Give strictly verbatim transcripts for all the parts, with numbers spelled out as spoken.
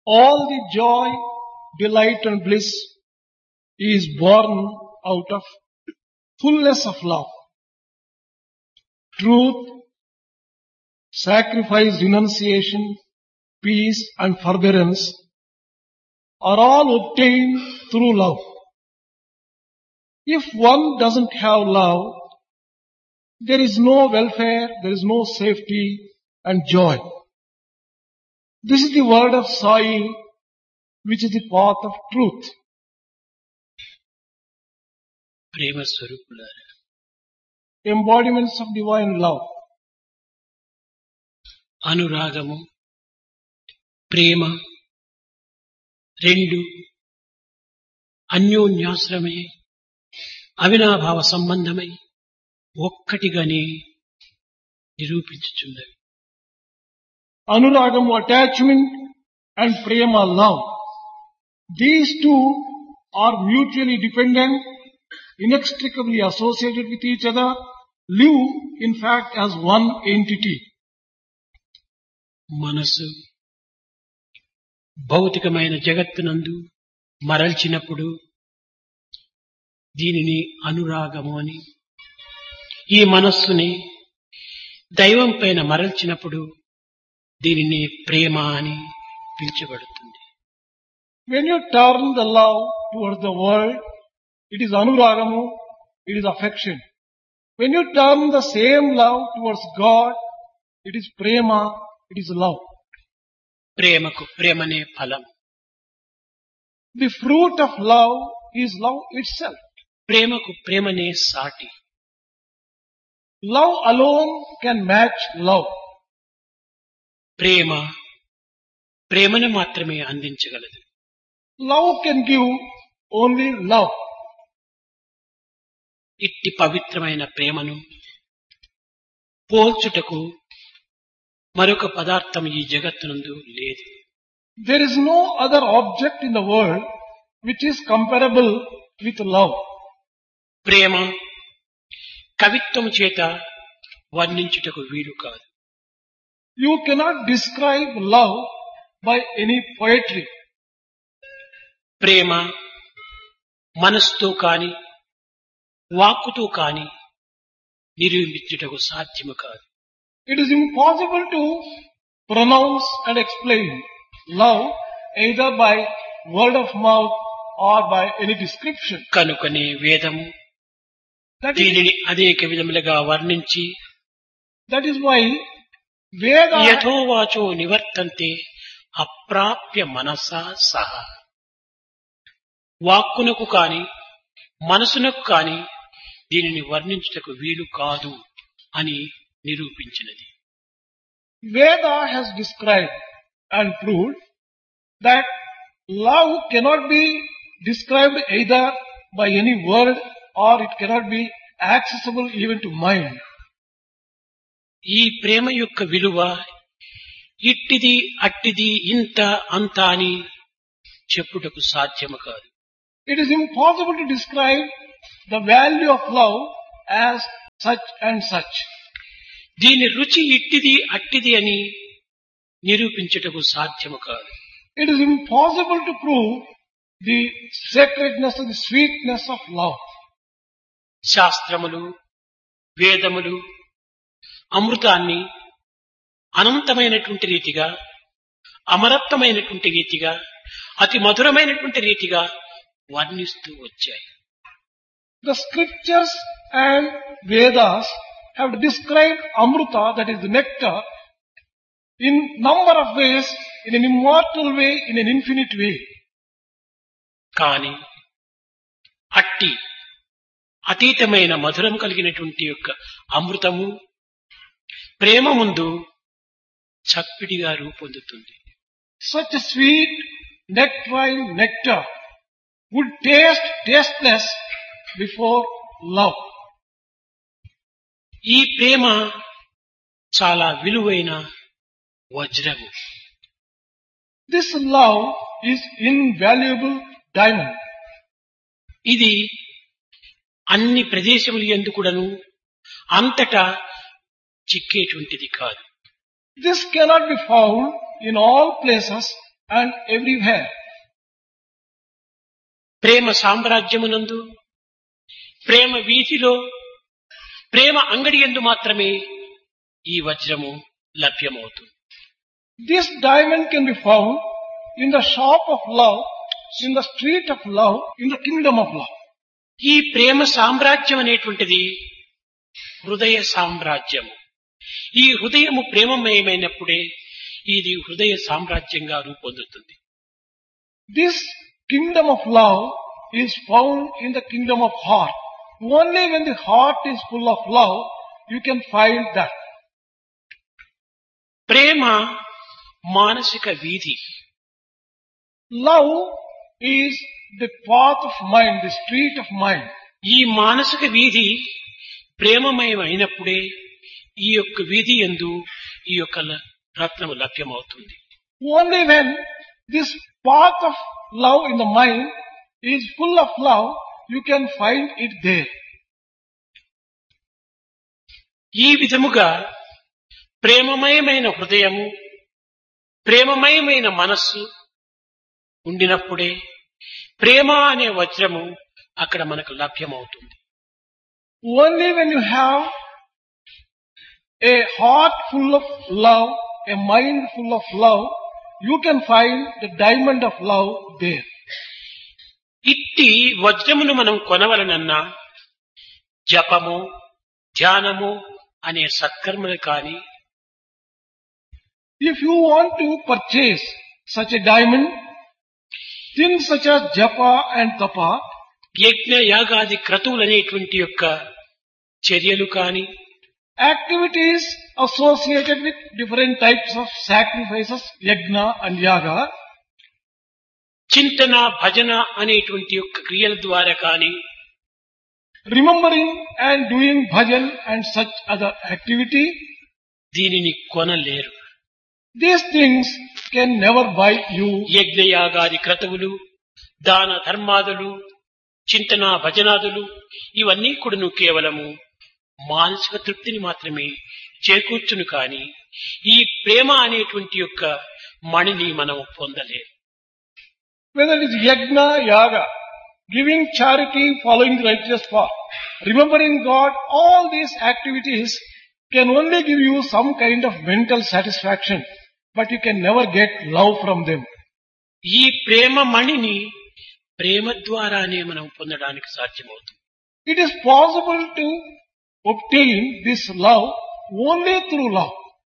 All the joy, delight and bliss is born out of fullness of love. Truth, sacrifice, renunciation, peace and forbearance are all obtained through love. If one doesn't have love, there is no welfare, there is no safety and joy. This is the word of soil, which is the path of truth. ప్రేమ స్వరూపులారా, Embodiments of divine love. అనురాగము, ప్రేమ రెండు అన్యోన్యాశ్రమై అవినాభావ సంబంధమై ఒక్కటిగానే నిరూపించుచున్నవి. Anuragam, attachment and prema, love. These two are mutually dependent, inextricably associated with each other, live in fact as one entity. మనసు భౌతికమైన జగత్తునందు మరల్చినప్పుడు దీనిని అనురాగము అని, ఈ మనస్సుని దైవం పైన మరల్చినప్పుడు దీనిని ప్రేమ అని పిలుచబడుతుంది. When you turn the love towards the world, it is anuragamu, it is affection. When you turn the same love towards God, it is prema, it is love. ప్రేమకు ప్రేమనే ఫలం. The fruit of love is love itself. ప్రేమకు ప్రేమనే సాటి. Love alone can match love. ప్రేమ ప్రేమను మాత్రమే అందించగలదు. Love can give only love. ఇట్టి పవిత్రమైన ప్రేమను పోల్చుటకు మరొక పదార్థం ఈ జగత్తునందు లేదు. There is no other object in the world which is comparable with love. ప్రేమ కవిత్వం చేత వర్ణించుటకు వీలు కాదు. You cannot describe love by any poetry. ప్రేమ మనస్సుతో కాని వాక్కుతో కాని నిరూపించుటకు సాధ్యము కాదు. It is impossible to pronounce and explain love either by word of mouth or by any description. కనుకనే వేదము That దీనిని is, అనేక విధములుగా వర్ణించి that is why Veda, యథోవాచో నివర్తంతే అప్రాప్య మనసా సహ. వాక్కునకు కాని మనసునకు కాని దీనిని వర్ణించుటకు వీలు కాదు అని నిరూపించినది. Veda has described and proved that love cannot be described either by any word or it cannot be accessible even to mind. ఈ ప్రేమ యొక్క విలువ ఇట్టిది అట్టిది ఇంత అంత అని చెప్పుటకు సాధ్యము కాదు. It is impossible to describe the value of love as such and such. దీని రుచి ఇట్టిది అట్టిది అని నిరూపించుటకు సాధ్యము కాదు. It is impossible to prove the sacredness and the sweetness of love. శాస్త్రములు వేదములు అమృతాన్ని అనంతమైనటువంటి రీతిగా, అమరత్వమైనటువంటి రీతిగా, అతి మధురమైనటువంటి రీతిగా వర్ణిస్తూ వచ్చాయి. The scriptures and Vedas have described Amrita, that is the nectar, in number of ways, in an immortal way, in an infinite way. కాని అట్టి అతీతమైన మధురం కలిగినటువంటి యొక్క అమృతము ప్రేమ ముందు చప్పిడిగా రూపొందుతుంది. Such a sweet nectarine nectar would taste tasteless before love. ఈ ప్రేమ చాలా విలువైన వజ్రము. This love is invaluable diamond. ఇది అన్ని ప్రదేశములు యందు కూడాను అంతటా చిక్కేటువంటిది కాదు. This cannot be found in all places and everywhere. ప్రేమ సామ్రాజ్యమునందు, ప్రేమ వీధిలో, ప్రేమ అంగడి యందు మాత్రమే ఈ వజ్రము లభ్యమవుతుంది. This diamond can be found in the shop of love, in the street of love, in the kingdom of love. ఈ ప్రేమ సామ్రాజ్యం అనేటువంటిది హృదయ సామ్రాజ్యము. ఈ హృదయము ప్రేమమయమైనప్పుడే ఇది హృదయ సామ్రాజ్యంగా రూపొందుతుంది. This kingdom of love is found in the kingdom of heart. Only when the heart is full of love, you can find that. ప్రేమ మానసిక వీధి. Love is the path of mind, the street of mind. ఈ మానసిక వీధి ప్రేమమయమైనప్పుడే ఈ యొక్క వీధి యందు ఈ యొక్క రత్నము లభ్యమవుతుంది. Only when this path of love in the mind is full of love, you can find it there. ఈ విధముగా ప్రేమమయమైన హృదయము, ప్రేమమయమైన మనస్సు ఉండినప్పుడే ప్రేమ అనే వజ్రము అక్కడ మనకు లభ్యమవుతుంది. Only when you have a heart full of love, a mind full of love, you can find the diamond of love there. ఇట్టి వజ్రమును మనం కొనవలనన్నా జపము, ధ్యానము అనే సత్కర్మలు కాని, If you want to purchase such a diamond, things such as japa and tapa, యజ్ఞ యాగాది క్రతువులనేటువంటి యొక్క చర్యలు కాని, activities associated with different types of sacrifices, yajna and yaga, చింతన భజన అనేటువంటి యొక్క క్రియల ద్వారా కాని, remembering and doing bhajan and such other activity, దీనిని కొనలేరు. these things can never buy you. యజ్ఞ యాగాది క్రతువులు, దాన ధర్మాదులు, చింతన భజనాదులు ఇవన్నీ కూడాను కేవలము మానసిక తృప్తిని మాత్రమే చేకూర్చును కాని ఈ ప్రేమ అనేటువంటి యొక్క మణిని మనం పొందలేము. Whether it is yajna, yaga, giving charity, following the righteous path, remembering God, all these activities can only give you some kind of mental satisfaction, but you can never get love from them. ఈ ప్రేమ మణిని ప్రేమ ద్వారానే మనం పొందడానికి సాధ్యమవుతుంది. It is possible to obtain this love only through love.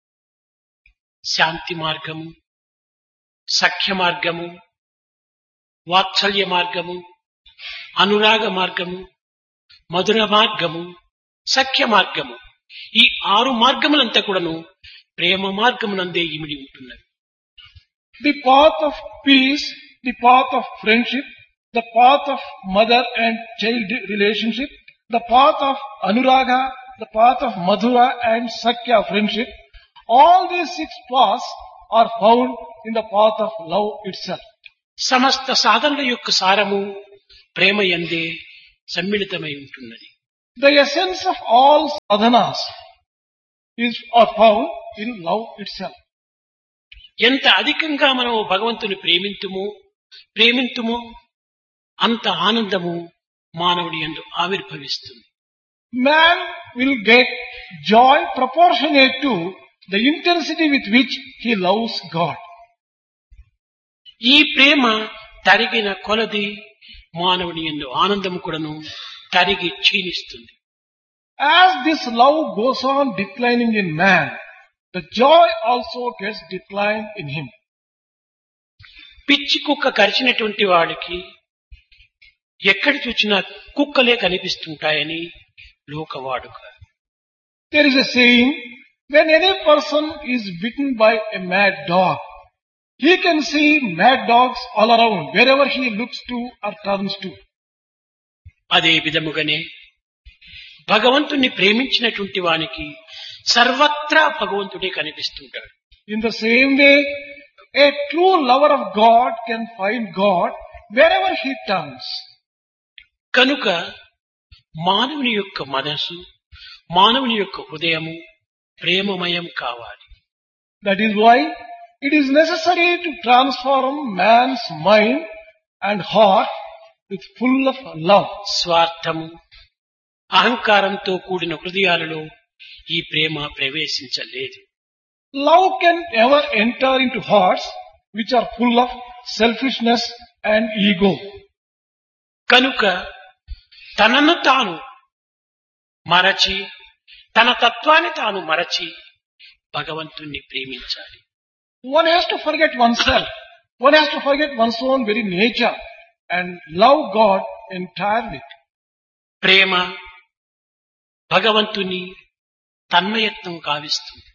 శాంతి మార్గము, సఖ్య మార్గము, వాత్సల్య మార్గము, అనురాగ మార్గము, మధుర మార్గము, సఖ్య మార్గము, ఈ ఆరు మార్గములంతా కూడాను ప్రేమ మార్గమునందే ఇమిడి ఉంటున్నవి. The path of peace, the path of friendship, the path of mother and child relationship, the path of anuraga, the path of madhura and sakya friendship, all these six paths are found in the path of love itself. సమస్త సాధనల యొక్క సారము ప్రేమ యందే సమ్మిళితమై ఉంటున్నది. The essence of all sadhanas is are found in love itself. ఎంత అధికంగా మనము భగవంతుని ప్రేమింతుమో ప్రేమింతుమో అంత ఆనందము మానవుడి యందు ఆవిర్భవిస్తుంది. Man will get joy proportionate to the intensity with which he loves God. ఈ ప్రేమ తరిగిన కొలది మానవుని యందు ఆనందము కూడాను తరిగి క్షీణిస్తుంది. As this love goes on declining in man, the joy also gets declined in him. పిచ్చి కుక్క కరిచినటువంటి వాడికి ఎక్కడి చూచినా కుక్కలే కనిపిస్తుంటాయని లోకవాడుక. There is a saying, when any person is bitten by a mad dog, he can see mad dogs all around, wherever he looks to or turns to. అదే విధముగానే భగవంతుణ్ణి ప్రేమించినటువంటి వానికి సర్వత్రా భగవంతుడే కనిపిస్తుంటాడు. In the same way, a true lover of God can find God wherever he turns. కనుక మానవుని యొక్క మనసు, మానవుని యొక్క హృదయము ప్రేమమయం కావాలి. That is why it is necessary to transform man's mind and heart with full of love. స్వార్థము అహంకారంతో కూడిన హృదయాలలో ఈ ప్రేమ ప్రవేశించలేదు. Love can never enter into hearts which are full of selfishness and ego. కనుక తనను తాను మరచి తన తత్వాన్ని తాను మరచి భగవంతుణ్ణి ప్రేమించాలి. One has to forget oneself. One has to forget one's own very nature and love God entirely. ప్రేమ భగవంతుని తన్మయత్వం కావిస్తుంది.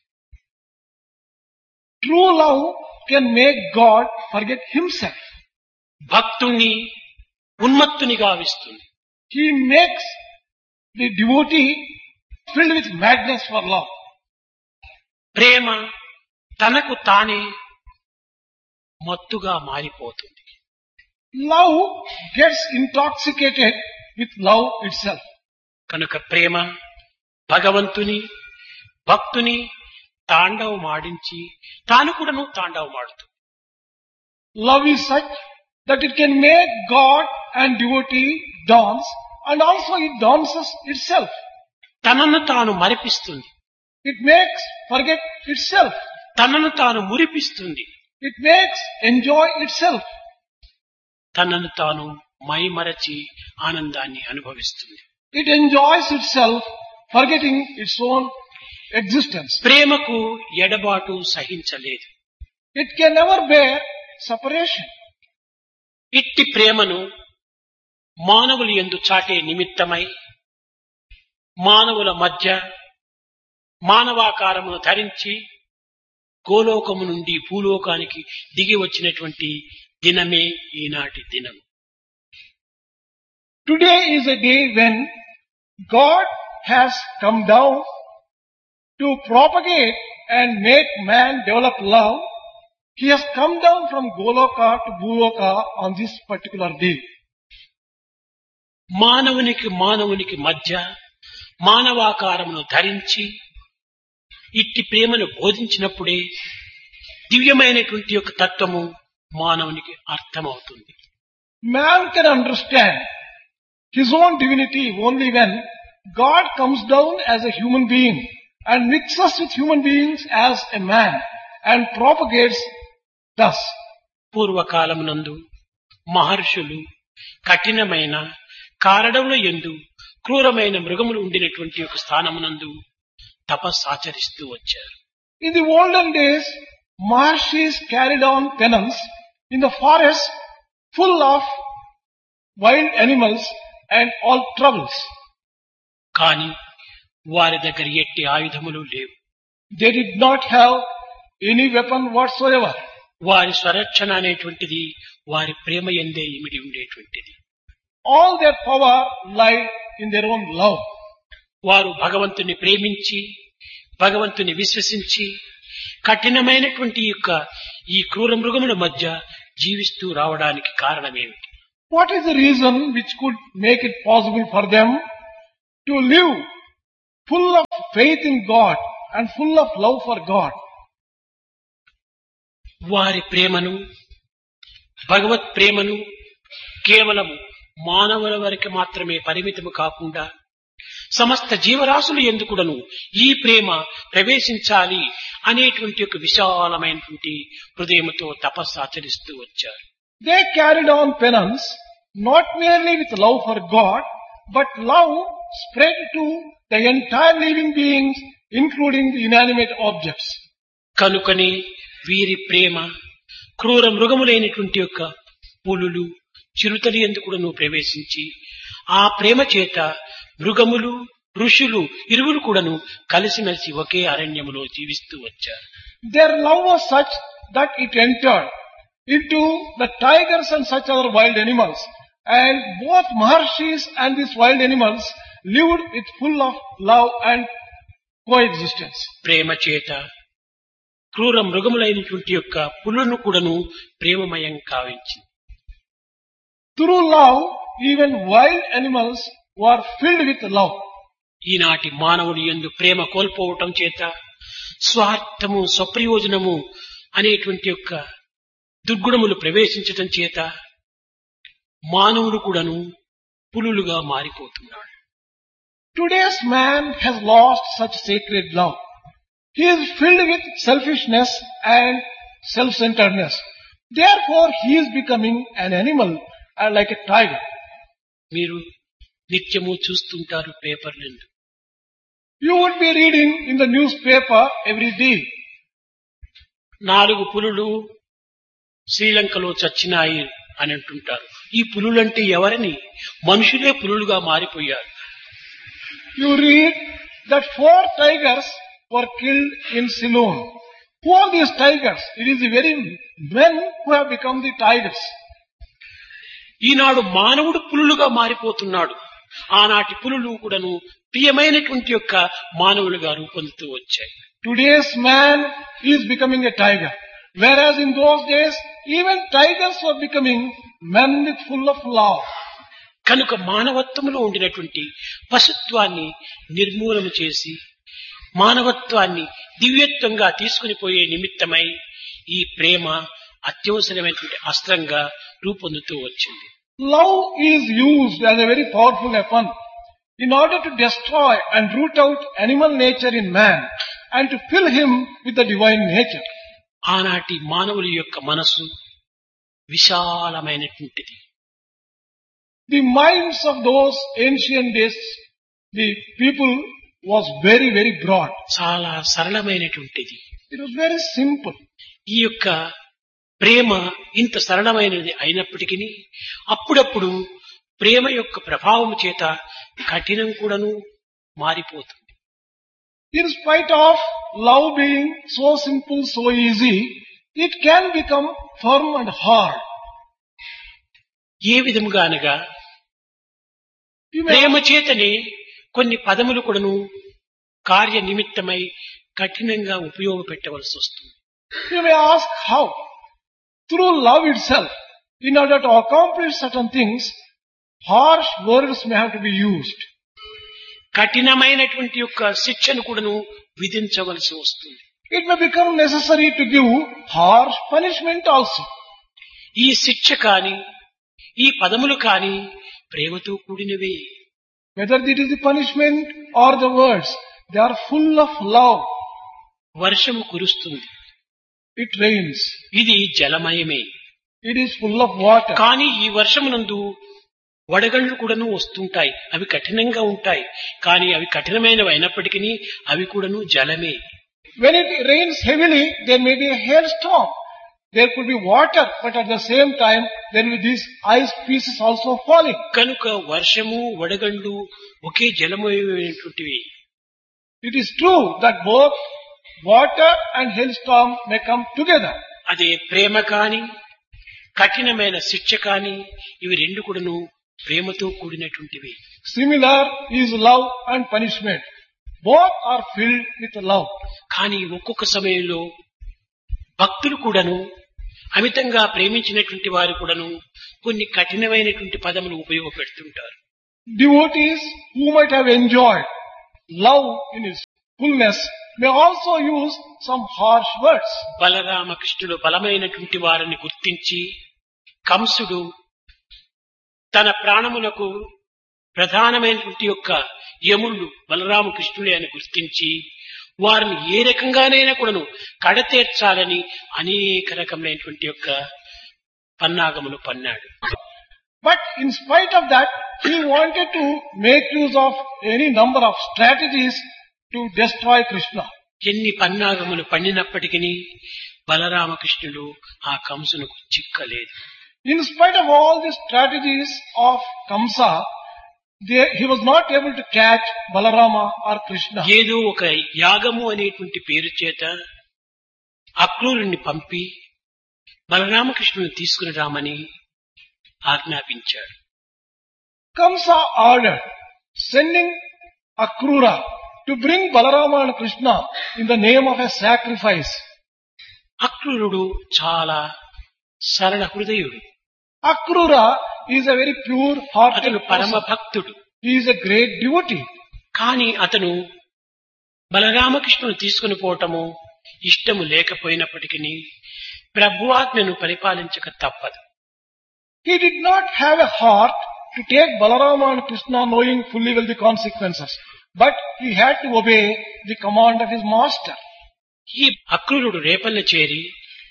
True love can make God forget himself. భక్తుణ్ణి ఉన్మత్తుని గావిస్తుంది. He makes the devotee filled with madness for love. ప్రేమ తనకు తానే మత్తుగా మారిపోతుంది. Love gets intoxicated with love itself. కనుక ప్రేమ భగవంతుని భక్తుని తాండవమాడించి తాను కూడాను తాండవమాడుతుంది. Love is such that it can make God and devotee dance, and also it dances itself. తనను తాను మరిపిస్తుంది. It makes forget itself. తనను తాను మురిపిస్తుంది. It makes enjoy itself. తనను తాను మైమరచి ఆనందాన్ని అనుభవిస్తుంది. It enjoys itself, forgetting its own existence. ప్రేమకు ఎడబాటు సహించలేదు. It can never bear separation. ఇట్టి ప్రేమను మానవులు యందు చాటే నిమిత్తమై మానవుల మధ్య మానవాకారమును ధరించి గోలోకము నుండి భూలోకానికి దిగి వచ్చినటువంటి దినమే ఈనాటి దినం. Today is a day when God has come down to propagate and make man develop love. He has come down from Goloka to Bhuloka on this particular day. మానవునికి మానవునికి మధ్య మానవాకారమును ధరించి ఇట్టి ప్రేమను బోధించినప్పుడే దివ్యమైనటువంటి యొక్క తత్వము మానవునికి అర్థమవుతుంది. Man can understand his own divinity only when God comes down as a human being and mixes with human beings as a man and propagates thus. పూర్వకాలమునందు మహర్షులు కఠినమైన కారడముల యందు క్రూరమైన మృగములు ఉండినటువంటి ఒక స్థానమునందు తపస్సాచరిస్తూ వచ్చారు. In the olden days, Maharshis carried on penance in the forest full of wild animals and all troubles. కానీ వారి దగ్గర ఎట్టి ఆయుధములు లేవు. They did not have any weapon whatsoever. వారి స్వరక్షణ అనేటువంటిది వారి ప్రేమ యందే ఇమిడి ఉండేటువంటిది. All their power lied in their own love. వారు భగవంతుని ప్రేమించి భగవంతుని విశ్వసించి కఠినమైనటువంటి యొక్క ఈ క్రూర మృగముల మధ్య జీవిస్తూ రావడానికి కారణమేమిటి? What is the reason which could make it possible for them to live full of faith in God and full of love for God? వారి ప్రేమను భగవత్ ప్రేమను కేవలం మానవుల వరకు మాత్రమే పరిమితము కాకుండా సమస్త జీవరాశుల యందు కూడాను ఈ ప్రేమ ప్రవేశించాలి అనేటువంటి ఒక విశాలమైనటువంటి హృదయముతో తపస్సు ఆచరిస్తూ వచ్చారు. They carried on penance not merely with love for God, but love spread to the entire living beings, including the inanimate objects. కనుకని వీరి ప్రేమ క్రూర మృగములైనటువంటి యొక్క పులులు చిరుతలు యందు కూడాను ప్రవేశించి ఆ ప్రేమ చేత మృగములు ఋషులు ఇరువురు కూడాను కలిసిమెలిసి ఒకే అరణ్యములో జీవిస్తూ వచ్చారు. Their love was such that it entered into the tigers and such other wild animals, and both Maharshis and these wild animals lived with full of love and coexistence. ప్రేమ చేత క్రూర మృగములైనటువంటి యొక్క పులులను కూడాను ప్రేమమయం కావించింది. Through love, even wild animals were filled with love. ఈనాటి మానవుడి యందు ప్రేమ కోల్పోవటం చేత స్వార్థము స్వప్రయోజనము అనేటువంటి యొక్క దుర్గుణములు ప్రవేశించటం చేత మానవుడు కూడాను పులులుగా మారిపోతున్నాడు. Today's man has lost such sacred love. He is filled with selfishness and self-centeredness. Therefore, he is becoming an animal uh, like a tiger. మీరు నిత్యము చూస్తుంటారు పేపర్లను. You would be reading in the newspaper every day. నాలుగు పులులు శ్రీలంకలో చచ్చినాయి అని అంటుంటారు. ఈ పులులంటే ఎవరని? మనుషులే పులులుగా మారిపోయారు. You read that four tigers were killed in Ceylon. Who are these tigers? It is the very men who have become the tigers. ఈనాడు మానవుడు పులులుగా మారిపోతున్నాడు. ఆనాటి పులులు కూడాను ప్రియమైనటువంటి యొక్క మానవులుగా రూపొందుతూ వచ్చాయి. Today's man is becoming a tiger. Whereas in those days, even tigers were becoming men with full of love. కనుక మానవత్వంలో ఉండినటువంటి పశుత్వాన్ని నిర్మూలన చేసి మానవత్వాన్ని దివ్యత్వంగా తీసుకుని పోయే నిమిత్తమై ఈ ప్రేమ అత్యవసరమైనటువంటి అస్త్రంగా రూపొందుతూ వచ్చింది. Love is used as a very powerful weapon in order to destroy and root out animal nature in man and to fill him with the divine nature. ఆనాటి మానవుల యొక్క మనసు విశాలమైనటువంటిది. The minds of those ancient days, the people was very, very broad. చాలా సరళమైనటువంటిది. It was very simple. ఈ యొక్క ప్రేమ ఇంత సరళమైనది అయినప్పటికీ అప్పుడప్పుడు ప్రేమ యొక్క ప్రభావం చేత కఠినం కూడాను మారిపోతుంది. In spite of love being so simple, so easy, it can become firm and hard. ఏ విధముగా అనగా You may, ప్రేమ చేతనే కొన్ని పదములు కూడాను కార్య నిమిత్తమై కఠినంగా ఉపయోగపెట్టవలసి వస్తుంది. you may ask how. Through love itself, in order to accomplish certain things, harsh words may have to be used. కఠినమైనటువంటి యొక్క శిక్షను కూడాను విధించవలసి వస్తుంది. It may become necessary to give harsh punishment also. ఈ శిక్ష కాని ఈ పదములు కాని ప్రేమతో కూడినవే. Whether it is the punishment or the words, they are full of love. వర్షము కురుస్తుంది. It rains. ఇది జలమయమే. It is full of water. కానీ ఈ వర్షమునందు వడగళ్ళు కూడాను వస్తుంటాయి. అవి కఠినంగా ఉంటాయి. కానీ అవి కఠినమైనవి అయినప్పటికీ అవి కూడాను జలమే. When it rains heavily, there may be a hailstorm. There could be water, but at the same time, there will be these ice pieces also falling. కనుక వర్షము వడగళ్ళు ఒకే జలమయమైనటువంటివి. It is true that both water and hailstorm may come together. అదే ప్రేమ కాని కఠినమైన శిక్ష కాని ఇవి రెండు కూడాను ప్రేమతో కూడినటువంటివి. Similar is love and punishment. Both are filled with love. కానీ ఒక్కొక్క సమయంలో భక్తులు కూడాను అమితంగా ప్రేమించినటువంటి వారు కూడాను కొన్ని కఠినమైనటువంటి పదములు ఉపయోగపెడుతుంటారు. Devotees who might have enjoyed love in its fullness may also use some harsh words. బలరామకృష్ణుడు బలమైనటువంటి వారిని గుర్తించి కంసుడు తన ప్రాణమునకు ప్రధానమైనటువంటి యొక్క యముళ్ళు బలరామకృష్ణుడే అని గుర్తించి వారిని ఏ రకంగానైనా కూడాను కడతేర్చాలని అనేక రకమైనటువంటి యొక్క పన్నాగములు పన్నాడు. But in spite of that, he wanted to make use of any number of strategies to destroy Krishna. ఎన్ని పన్నాగములు పండినప్పటికీ బలరామకృష్ణుడు ఆ కంసునకు చిక్కలేదు. In spite of all the strategies of Kamsa, they, he was not able to catch Balarama or Krishna. ఏదో ఒక యాగము అనేటువంటి పేరు చేత అక్రూరుణ్ణి పంపి బలరామకృష్ణుని తీసుకుని రామని ఆజ్ఞాపించాడు. Kamsa ordered, sending Akrura to bring Balarama and Krishna in the name of a sacrifice. అక్రూరుడు చాలా సరళ హృదయుడు. Akrura is a very pure-hearted అతను పరమ person. భక్తుడు. He is a great devotee. కానీ అతను బలరామకృష్ణుని తీసుకుని పోవటము ఇష్టము లేకపోయినప్పటికీ ప్రభువాజ్ఞను పరిపాలించక తప్పదు. He did not have a heart to take Balarama and Krishna knowing fully well the consequences. But he had to obey the command of his master. ఈ అక్రూరుడు రేపల్లె చేరి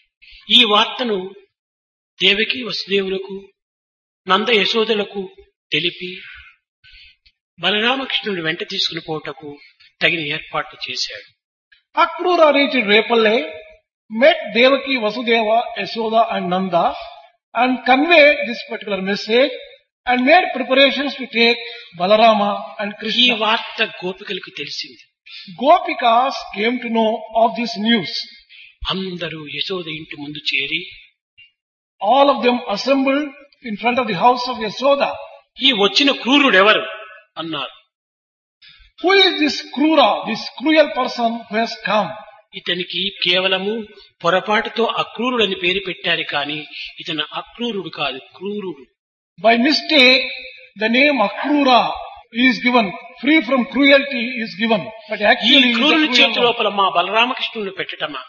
ఈ వార్తను దేవకి వసుదేవులకు నంద యశోదలకు తెలిపి బలరామకృష్ణుడు వెంట తీసుకుని పోవటకు తగిన ఏర్పాట్లు చేశాడు. Akrura reached Repalle, met Devaki, Vasudeva, Yashoda and Nanda and conveyed this particular message and made preparations to take Balarama and ఈ Krishna. వార్త గోపికలకు తెలిసింది. Gopikas came to know of this news. అందరూ యశోద ఇంటి ముందు చేరి All of them assembled in front of the house of Yashoda. ఈ వచ్చిన క్రూరుడెవరు అన్నారు. Who is this Krura, this cruel person who has come? ఇతనికి కేవలము పొరపాటుతో అక్రూరుడని పేరు పెట్టారు కానీ ఇతను అక్రూరుడు కాదు, క్రూరుడు. By mistake, the name Akrura is given, free from cruelty is given. But ఈ actually, he is a క్రూరుని cruel చేతి one. లోపల మా బలరామకృష్ణుని పెట్టటమా?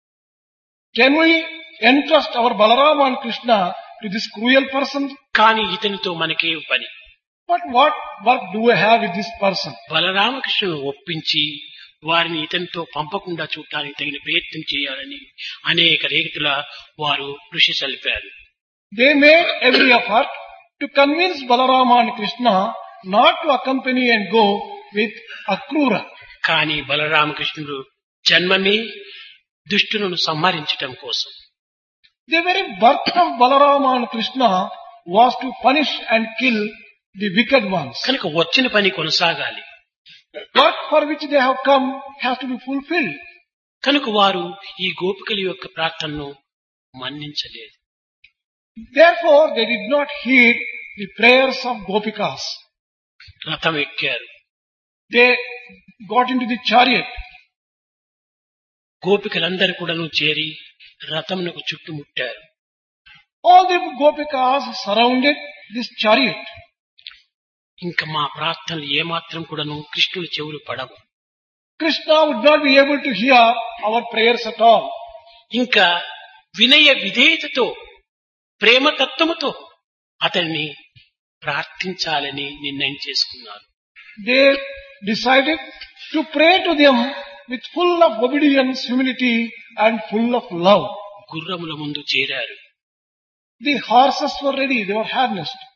Can we entrust our Balarama and Krishna to this cruel person? కానీ ఇతనితో మనకే పని. But what work do we have with this person? బలరామకృష్ణుని ఒప్పించి వారిని ఇతనితో పంపకుండా చూడటానికి తగిన ప్రయత్నం చేయాలని అనేక రీతుల వారు కృషి సల్పారు. They made every effort to convince Balarama and Krishna not to accompany and go with Akrura. కానీ బలరామకృష్ణుడు జన్మమే దుష్టులను సంహరించటం కోసం. The very birth of Balarama and Krishna was to punish and kill the wicked ones. కనుక వచ్చిన పని కొనసాగాలి. Work for which they have come has to be fulfilled. కనుక వారు ఈ గోపికల యొక్క ప్రార్థనను మన్నించలేదు. Therefore, they did not heed the prayers of Gopikas. రథం ఎక్కారు. They got into the chariot. గోపికలందరూ కూడాను చేరి రథమునకు చుట్టుముట్టారు. All the Gopikas surrounded this chariot. ఇంకా మా ప్రార్థనలు ఏమాత్రం కూడాను కృష్ణుని చెవులు పడవు. Krishna would not be able to hear our prayers at all. ఇంకా వినయ విధేయతతో ప్రేమతత్వముతో అతన్ని ప్రార్థించాలని నిర్ణయం చేసుకున్నారు. They decided to pray to them with full of obedience, humility and full of love. గుర్రముల ముందు చేరారు. The horses were ready, they were harnessed.